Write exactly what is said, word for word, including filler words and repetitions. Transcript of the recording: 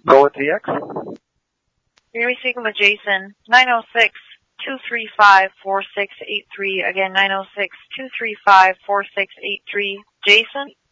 Go with V X. You're speaking with Jason. nine oh six, two three five, four six eight three. Again, nine oh six, two three five, four six eight three. Jason?